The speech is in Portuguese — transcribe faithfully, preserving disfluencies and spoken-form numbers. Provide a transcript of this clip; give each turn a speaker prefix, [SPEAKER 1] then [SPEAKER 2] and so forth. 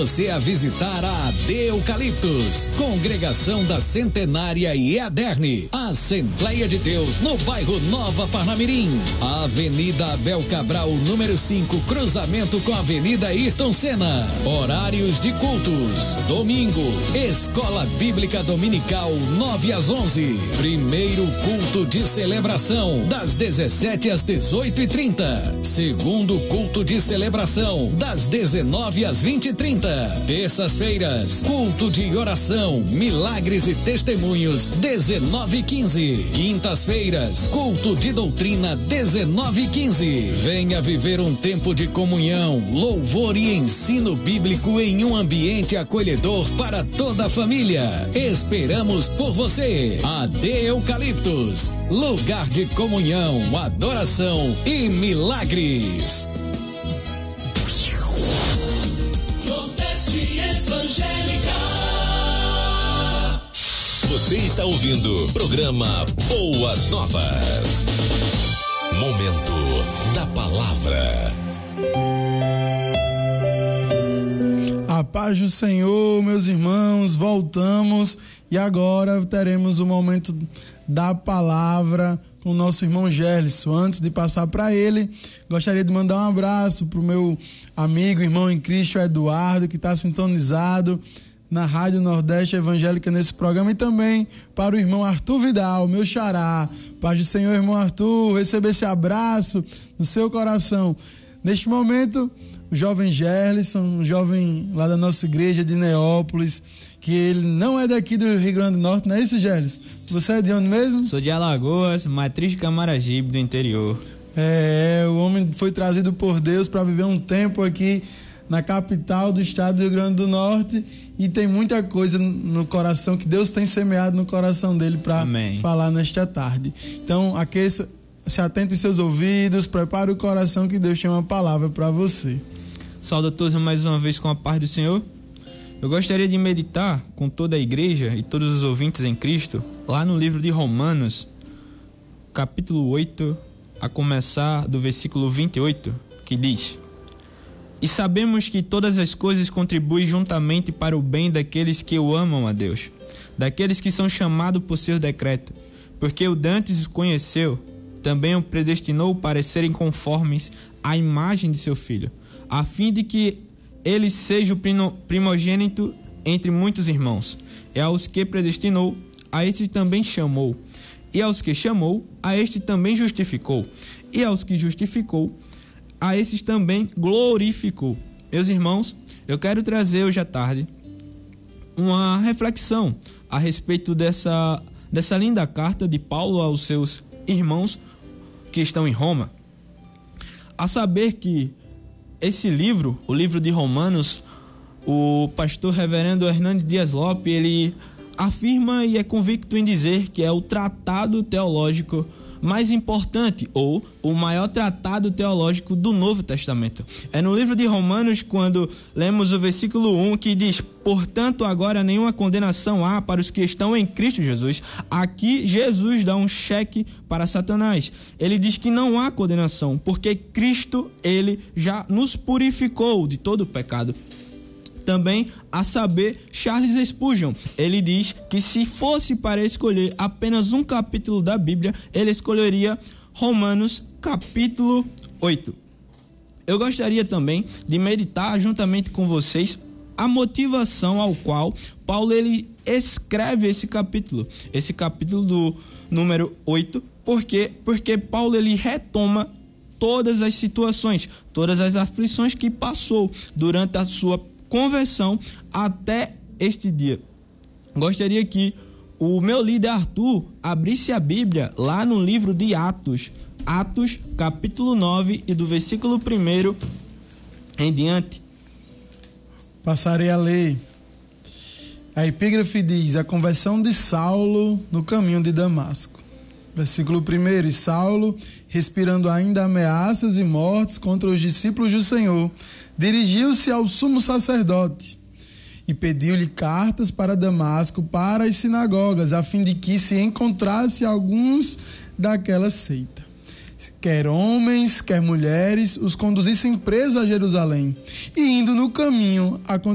[SPEAKER 1] Você a visitar a A D Eucaliptos, Congregação da Centenária e Ederne, Assembleia de Deus, no bairro Nova Parnamirim, Avenida Abel Cabral, número cinco, cruzamento com a Avenida Ayrton Senna. Horários de cultos: domingo, Escola Bíblica Dominical, nove às onze. Primeiro culto de celebração, das dezessete às dezoito e trinta. Segundo culto de celebração, das dezenove às vinte e trinta. Terças-feiras, culto de oração, milagres e testemunhos, dezenove e quinze. Quintas-feiras, culto de doutrina, dezenove e quinze. Venha viver um tempo de comunhão, louvor e ensino bíblico em um ambiente acolhedor para toda a família. Esperamos por você. A D Eucaliptos, lugar de comunhão, adoração e milagres.
[SPEAKER 2] Você está ouvindo o programa Boas Novas. Momento da Palavra.
[SPEAKER 3] A paz do Senhor, meus irmãos, voltamos e agora teremos o momento da palavra com o nosso irmão Gerson. Antes de passar para ele, gostaria de mandar um abraço para o meu amigo, irmão em Cristo, Eduardo, que está sintonizado na Rádio Nordeste Evangélica nesse programa, e também para o irmão Arthur Vidal, meu xará. Paz do Senhor, irmão Arthur, receba esse abraço no seu coração. Neste momento, o jovem Gerson, um jovem lá da nossa igreja de Neópolis, que ele não é daqui do Rio Grande do Norte, não é isso, Gerson? Você é de onde mesmo?
[SPEAKER 4] Sou de Alagoas, matriz de Camaragibe, do interior.
[SPEAKER 3] É, o homem foi trazido por Deus para viver um tempo aqui na capital do estado do Rio Grande do Norte, e tem muita coisa no coração que Deus tem semeado no coração dele para falar nesta tarde. Então, aqueça, se atente em seus ouvidos, prepare o coração, que Deus tem uma palavra para você.
[SPEAKER 4] Saúde a todos mais uma vez com a paz do Senhor. Eu gostaria de meditar com toda a igreja e todos os ouvintes em Cristo lá no livro de Romanos, capítulo oito, a começar do versículo vinte e oito, que diz: E sabemos que todas as coisas contribuem juntamente para o bem daqueles que o amam a Deus, daqueles que são chamados por seu decreto, porque o dantes conheceu, também o predestinou para serem conformes à imagem de seu Filho, a fim de que ele seja o primogênito entre muitos irmãos. E aos que predestinou, a este também chamou. E aos que chamou, a este também justificou. E aos que justificou, a esses também glorificou. Meus irmãos, eu quero trazer hoje à tarde uma reflexão a respeito dessa, dessa linda carta de Paulo aos seus irmãos que estão em Roma. A saber que esse livro, o livro de Romanos, o pastor reverendo Hernandes Dias Lopes, ele afirma e é convicto em dizer que é o tratado teológico mais importante, ou o maior tratado teológico do Novo Testamento. É no livro de Romanos, quando lemos o versículo um, que diz: Portanto, agora nenhuma condenação há para os que estão em Cristo Jesus. Aqui, Jesus dá um cheque para Satanás. Ele diz que não há condenação, porque Cristo, ele já nos purificou de todo o pecado. Também, a saber, Charles Spurgeon, ele diz que se fosse para escolher apenas um capítulo da Bíblia, ele escolheria Romanos capítulo oito. Eu gostaria também de meditar juntamente com vocês a motivação ao qual Paulo ele escreve esse capítulo, esse capítulo do número oito, porque, porque Paulo ele retoma todas as situações, todas as aflições que passou durante a sua conversão até este dia. Gostaria que o meu líder Arthur abrisse a Bíblia lá no livro de Atos, Atos capítulo nove, e do versículo um em diante.
[SPEAKER 3] Passarei a ler. A epígrafe diz: a conversão de Saulo no caminho de Damasco. Versículo um: E Saulo, respirando ainda ameaças e mortes contra os discípulos do Senhor, dirigiu-se ao sumo sacerdote e pediu-lhe cartas para Damasco, para as sinagogas, a fim de que se encontrasse alguns daquela seita, quer homens, quer mulheres, os conduzissem presos a Jerusalém. E indo no caminho,